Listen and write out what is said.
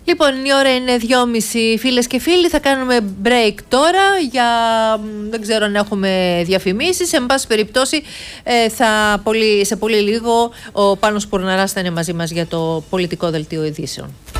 Λοιπόν, η ώρα είναι 2:30, φίλες και φίλοι. Θα κάνουμε break τώρα για δεν ξέρω αν έχουμε διαφημίσεις. Εν πάση περιπτώσει, σε πολύ λίγο ο Πάνος Πουρναράς θα είναι μαζί μας για το πολιτικό δελτίο ειδήσεων.